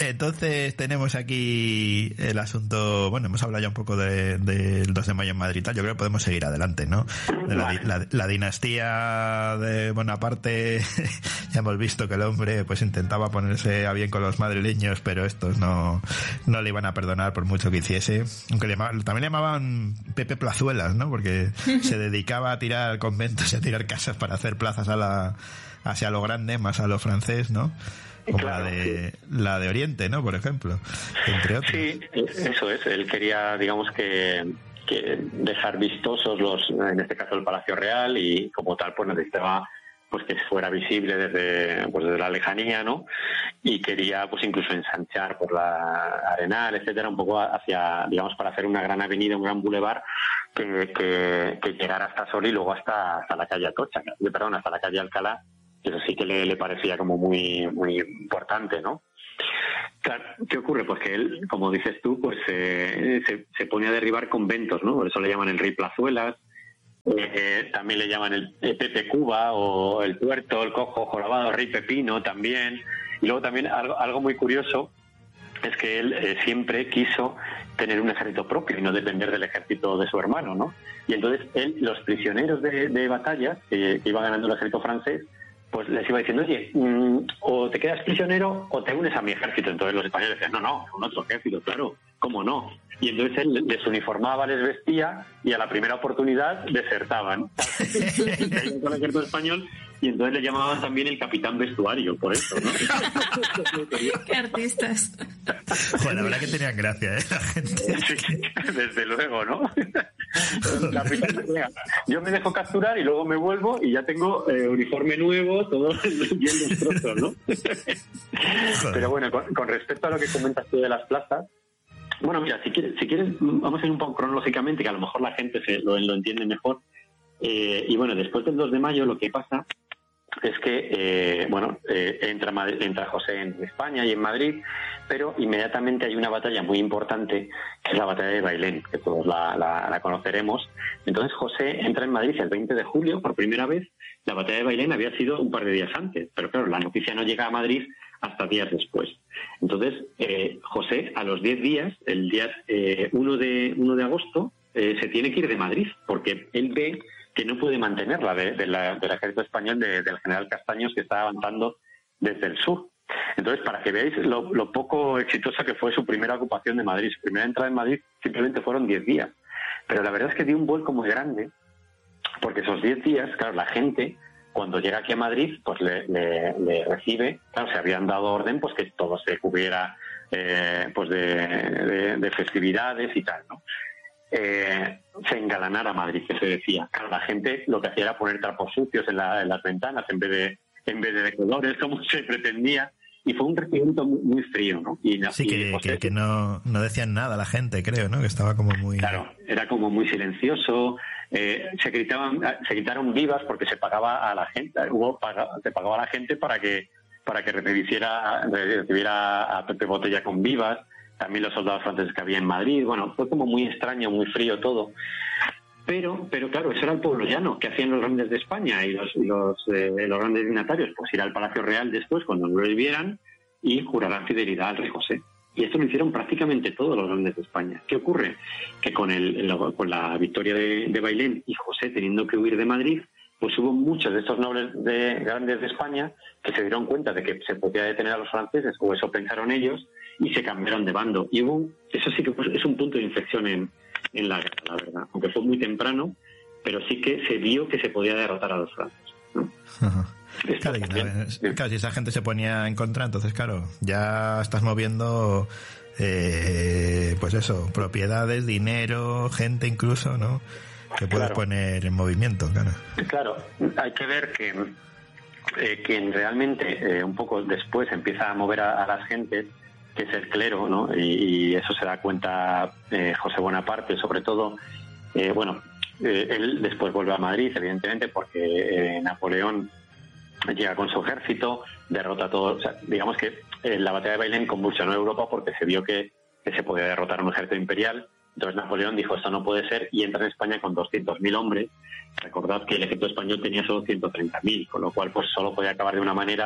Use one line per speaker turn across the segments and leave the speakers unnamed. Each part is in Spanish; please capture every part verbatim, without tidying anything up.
Entonces tenemos aquí el asunto, bueno, hemos hablado ya un poco del de, de dos de mayo en Madrid y tal, yo creo que podemos seguir adelante, ¿no? De la, la, la dinastía de Bonaparte, ya hemos visto que el hombre pues intentaba ponerse a bien con los madrileños, pero estos no, no le iban a perdonar por mucho que hiciese, aunque le llamaban, también le llamaban Pepe Plazuelas, ¿no? Porque se dedicaba a tirar conventos y a tirar casas para hacer plazas a la, hacia lo grande, más a lo francés, ¿no? Como claro, la de sí. la de Oriente, ¿no? Por ejemplo, entre otros.
Sí, eso es. Él quería, digamos que, que dejar vistosos los, en este caso el Palacio Real, y como tal, pues necesitaba pues que fuera visible desde pues desde la lejanía, ¿no? Y quería pues incluso ensanchar por la Arenal, etcétera, un poco hacia, digamos, para hacer una gran avenida, un gran bulevar que, que, que llegara hasta Sol y luego hasta, hasta la calle Atocha, perdón, hasta la calle Alcalá. Eso sí que le, le parecía como muy muy importante, ¿no? Claro, ¿qué ocurre? Pues que él, como dices tú, pues eh, se, se pone a derribar conventos, ¿no? Por eso le llaman el Rey Plazuelas, eh, también le llaman el, el Pepe Cuba o el Tuerto, el Cojo Jorobado, Rey Pepino también. Y luego también algo, algo muy curioso es que él eh, siempre quiso tener un ejército propio y no depender del ejército de su hermano, ¿no? Y entonces él, los prisioneros de, de batalla que, que iba ganando el ejército francés, pues les iba diciendo, oye, mmm, o te quedas prisionero o te unes a mi ejército. Entonces los españoles decían, no, no, un otro ejército, claro, ¿cómo no? Y entonces él les uniformaba, les vestía y a la primera oportunidad desertaban. Con el ejército español, y entonces le llamaban también el capitán vestuario, por eso, ¿no?
¡Qué artistas!
Bueno, la verdad que tenían gracia, ¿eh? La gente.
Sí, desde luego, ¿no? Capitán, yo me dejo capturar y luego me vuelvo y ya tengo eh, uniforme nuevo, todo bien lustroso, ¿no? Pero bueno, con, con respecto a lo que comentas tú de las plazas, bueno, mira, si quieres, si quieres vamos a ir un poco cronológicamente, que a lo mejor la gente se lo, lo entiende mejor. Eh, y bueno, después del dos de mayo lo que pasa es que, eh, bueno, eh, entra, entra José en España y en Madrid, pero inmediatamente hay una batalla muy importante, que es la batalla de Bailén, que todos la, la, la conoceremos. Entonces José entra en Madrid el veinte de julio, por primera vez. La batalla de Bailén había sido un par de días antes, pero claro, la noticia no llega a Madrid hasta días después. Entonces, eh, José, a los diez días, el día eh, uno de agosto, eh, se tiene que ir de Madrid, porque él ve que no puede mantenerla de, de la, del ejército español de, del general Castaños, que está avanzando desde el sur. Entonces, para que veáis lo, lo poco exitosa que fue su primera ocupación de Madrid, su primera entrada en Madrid simplemente fueron diez días. Pero la verdad es que dio un vuelco muy grande, porque esos diez días, claro, la gente, cuando llega aquí a Madrid, pues le, le, le recibe, claro, se habían dado orden pues que todo se cubriera eh, pues de, de, de festividades y tal, ¿no? Eh, se engalanara Madrid, que se decía. Claro, la gente lo que hacía era poner trapos sucios en, la, en las ventanas en vez de en vez de colores, como se pretendía, y fue un recibimiento muy, muy frío, ¿no? Y,
sí,
y,
que,
pues,
que, que no, no decían nada la gente, creo, ¿no? Que estaba como muy...
Claro, era como muy silencioso, eh, se gritaban, se gritaron vivas porque se pagaba a la gente, hubo paga, se pagaba a la gente para que para que recibiera, recibiera a Pepe Botella con vivas. También los soldados franceses que había en Madrid. Bueno, fue como muy extraño, muy frío todo. Pero, pero claro, eso era el pueblo llano. ¿Qué hacían los grandes de España y los, los, eh, los grandes dignatarios? Pues ir al Palacio Real después, cuando no lo vieran, y jurarán fidelidad al rey José. Y esto lo hicieron prácticamente todos los grandes de España. ¿Qué ocurre? Que con, el, el, con la victoria de, de Bailén y José teniendo que huir de Madrid, pues hubo muchos de estos nobles de, grandes de España que se dieron cuenta de que se podía detener a los franceses, o eso pensaron ellos, y se cambiaron de bando. Y hubo, eso sí que pues, es un punto de inflexión en, en la guerra, la verdad. Aunque fue muy temprano, pero sí que se vio que se podía derrotar a los franceses, ¿no?
Claro, y, claro, si esa gente se ponía en contra, entonces claro, ya estás moviendo eh, pues eso, propiedades, dinero, gente incluso, ¿no? Que puedes claro. poner en movimiento, claro.
Claro, hay que ver que eh, quien realmente eh, un poco después empieza a mover a, a las gentes, que es el clero, ¿no? Y, y eso se da cuenta eh, José Bonaparte, sobre todo, eh, bueno, eh, él después vuelve a Madrid, evidentemente, porque eh, Napoleón llega con su ejército, derrota todo, o sea, digamos que eh, la batalla de Bailén convulsionó Europa porque se vio que, que se podía derrotar a un ejército imperial. Entonces Napoleón dijo, esto no puede ser, y entra en España con doscientos mil hombres. Recordad que el ejército español tenía solo ciento treinta mil, con lo cual pues solo podía acabar de una manera,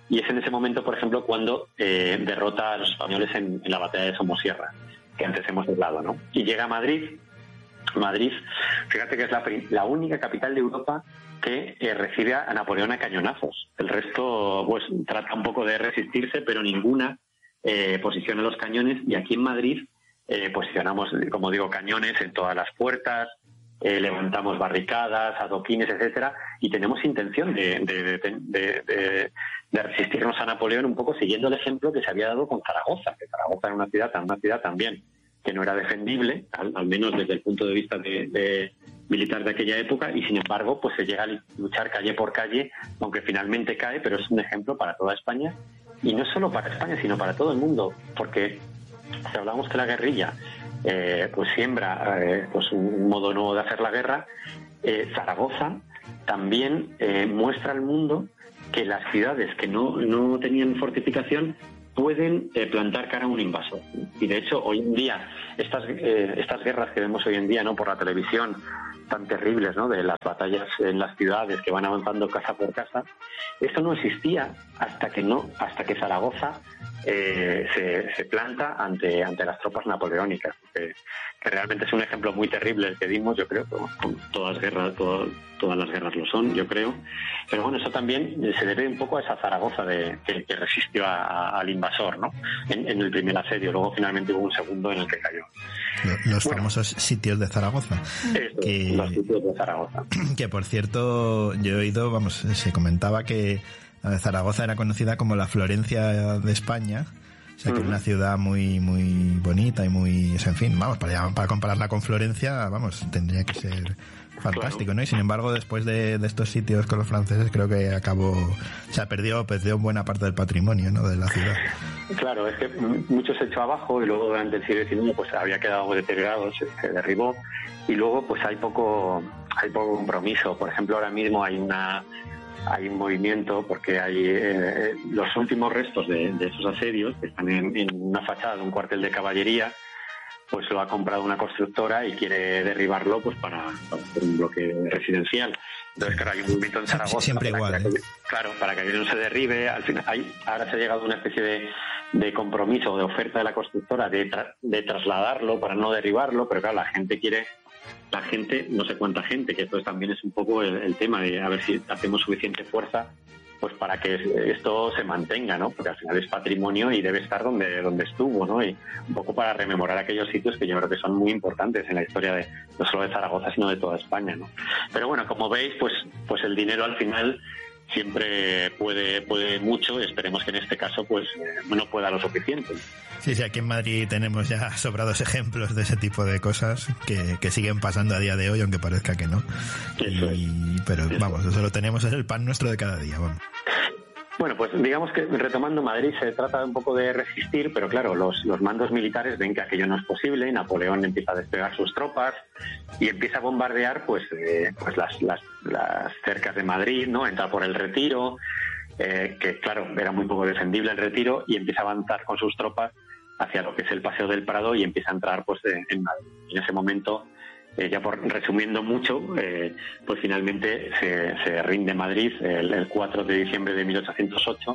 y es en ese momento, por ejemplo, cuando eh, derrota a los españoles en, en la batalla de Somosierra, que antes hemos hablado, ¿no? Y llega a Madrid. Madrid, fíjate que es la, la única capital de Europa que eh, recibe a Napoleón a cañonazos. El resto, pues, trata un poco de resistirse, pero ninguna eh, posiciona los cañones. Y aquí en Madrid eh, posicionamos, como digo, cañones en todas las puertas, eh, levantamos barricadas, adoquines, etcétera, y tenemos intención de, de, de, de, de, de resistirnos a Napoleón un poco siguiendo el ejemplo que se había dado con Zaragoza, que Zaragoza era una ciudad, una ciudad también que no era defendible, al, al menos desde el punto de vista de, de militar de aquella época, y sin embargo pues se llega a luchar calle por calle, aunque finalmente cae, pero es un ejemplo para toda España, y no solo para España, sino para todo el mundo, porque si hablamos que la guerrilla eh, pues siembra eh, pues un modo nuevo de hacer la guerra, eh, Zaragoza también eh, muestra al mundo que las ciudades que no, no tenían fortificación pueden eh, plantar cara a un invasor. Y de hecho, hoy en día, estas eh, estas guerras que vemos hoy en día, ¿no?, por la televisión, tan terribles, ¿no?, de las batallas en las ciudades que van avanzando casa por casa, esto no existía hasta que no hasta que Zaragoza eh, se, se planta ante ante las tropas napoleónicas, que, que realmente es un ejemplo muy terrible el que dimos, yo creo, como todas las guerras, todo, todas las guerras lo son, yo creo. Pero bueno, eso también se debe un poco a esa Zaragoza de, que, que resistió a, a, al invasor, ¿no?, en, en el primer asedio. Luego finalmente hubo un segundo en el que cayó.
Los
bueno,
famosos sitios de Zaragoza.
Eso,
que,
los sitios de Zaragoza.
Que por cierto, yo he oído, vamos, se comentaba que Zaragoza era conocida como la Florencia de España. O sea, que es una ciudad muy muy bonita y muy... O sea, en fin, vamos, para, para compararla con Florencia, vamos, tendría que ser fantástico, claro, ¿no? Y sin embargo, después de, de estos sitios con los franceses, creo que acabó... O sea, perdió, perdió buena parte del patrimonio, ¿no?, de la ciudad.
Claro, es que mucho se echó abajo y luego durante el siglo diecinueve pues había quedado deteriorado, se, se derribó, y luego pues hay poco, hay poco compromiso. Por ejemplo, ahora mismo hay una... hay un movimiento porque hay eh, los últimos restos de, de esos asedios que están en, en una fachada de un cuartel de caballería, pues lo ha comprado una constructora y quiere derribarlo pues para, para hacer un bloque residencial. Entonces, claro, hay un movimiento en Zaragoza.
Siempre igual,
para que,
¿eh?
Claro, para que no se derribe. Al final, hay, ahora se ha llegado a una especie de, de compromiso, de oferta de la constructora de, tra, de trasladarlo para no derribarlo, pero claro, la gente quiere... La gente, no sé cuánta gente, que esto también es un poco el, el tema de a ver si hacemos suficiente fuerza pues para que esto se mantenga, ¿no? Porque al final es patrimonio y debe estar donde donde estuvo, ¿no? Y un poco para rememorar aquellos sitios que yo creo que son muy importantes en la historia de no solo de Zaragoza, sino de toda España, ¿no? Pero bueno, como veis, pues pues el dinero al final siempre puede puede mucho. Esperemos que en este caso pues no pueda lo suficiente.
Sí, sí, aquí en Madrid tenemos ya sobrados ejemplos de ese tipo de cosas que, que siguen pasando a día de hoy, aunque parezca que no.
Eso
y,
es.
Pero
eso
vamos, eso lo tenemos, es el pan nuestro de cada día, vamos.
Bueno, pues digamos que retomando Madrid se trata un poco de resistir, pero claro, los, los mandos militares ven que aquello no es posible. Napoleón empieza a desplegar sus tropas y empieza a bombardear pues, eh, pues las, las, las cercas de Madrid, ¿no? Entra por el Retiro, eh, que claro, era muy poco defendible el Retiro, y empieza a avanzar con sus tropas hacia lo que es el Paseo del Prado y empieza a entrar pues en Madrid. En ese momento, eh, ya por resumiendo mucho, eh, pues finalmente se, se rinde Madrid el, el cuatro de diciembre de mil ochocientos ocho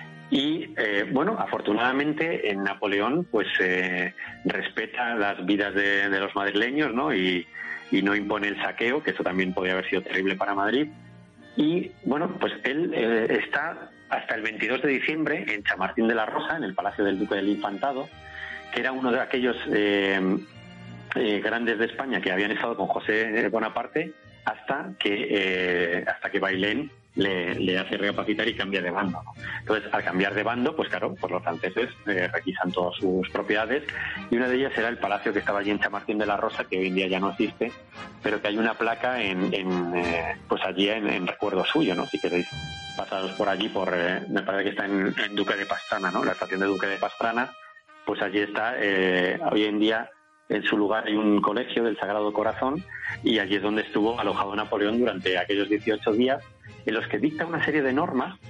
y eh, bueno, afortunadamente en Napoleón pues eh, respeta las vidas de, de los madrileños, ¿no? Y, y no impone el saqueo, que eso también podría haber sido terrible para Madrid. Y bueno, pues él eh, está hasta el veintidós de diciembre en Chamartín de la Rosa, en el Palacio del Duque del Infantado, que era uno de aquellos eh, eh, grandes de España que habían estado con José Bonaparte hasta que eh, hasta que Bailén le, le hace recapacitar y cambia de bando, ¿no? Entonces, al cambiar de bando, pues claro, pues los franceses eh, requisan todas sus propiedades, y una de ellas era el palacio que estaba allí en Chamartín de la Rosa, que hoy en día ya no existe, pero que hay una placa en, en eh, pues allí en, en recuerdo suyo, ¿no? Si queréis pasaros por allí, por eh, me parece que está en, en Duque de Pastrana, ¿no? La estación de Duque de Pastrana, pues allí está. Eh, hoy en día en su lugar hay un colegio del Sagrado Corazón, y allí es donde estuvo alojado Napoleón durante aquellos dieciocho días, en los que dicta una serie de normas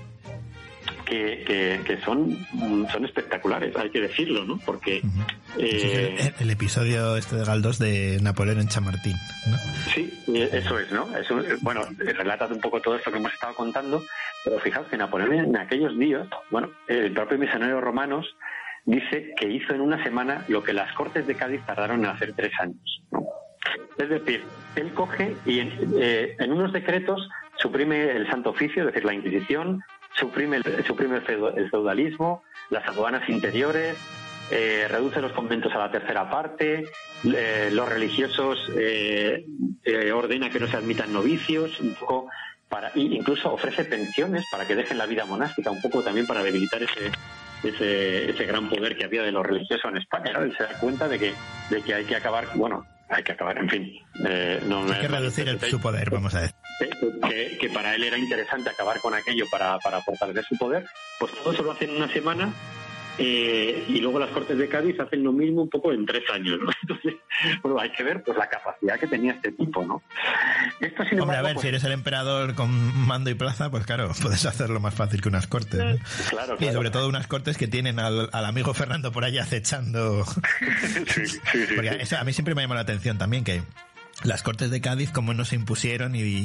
que, que, que son, son espectaculares, hay que decirlo, ¿no? Porque
uh-huh. eh, es el, el episodio este de Galdós de Napoleón en Chamartín, ¿no?
Sí, eso es, ¿no? Eso, bueno, relata un poco todo esto que hemos estado contando, Pero fijaos que Napoleón en aquellos días, bueno, el propio Misionero Romanos dice que hizo en una semana lo que las Cortes de Cádiz tardaron en hacer tres años, ¿no? Es decir, él coge y en, eh, en unos decretos suprime el Santo Oficio, es decir, la Inquisición, suprime el, suprime el, feudo, el feudalismo, las aduanas interiores, eh, reduce los conventos a la tercera parte, eh, los religiosos eh, eh, ordena que no se admitan novicios, un poco para, y incluso ofrece pensiones para que dejen la vida monástica, un poco también para debilitar ese ese, ese gran poder que había de los religiosos en España, ¿no? Él se da cuenta de que, de que hay que acabar, bueno, hay que acabar, en fin. Eh, no,
hay que reducir el, su poder, vamos a decir.
Que, que para él era interesante acabar con aquello para, para fortalecer su poder, pues todo eso lo hace en una semana. Eh, y luego las Cortes de Cádiz hacen lo mismo un poco en tres años, ¿no? Entonces, bueno, hay que ver pues la capacidad que tenía este tipo, ¿no? Esto, sin embargo,
hombre, a ver,
pues,
si eres el emperador con mando y plaza, pues claro, puedes hacerlo más fácil que unas Cortes, ¿no?
Claro, claro.
Y sobre todo unas Cortes que tienen al, al amigo Fernando por ahí acechando.
Sí, sí, sí.
Porque
sí.
Eso, a mí siempre me llamó la atención también que las Cortes de Cádiz, como no se impusieron y,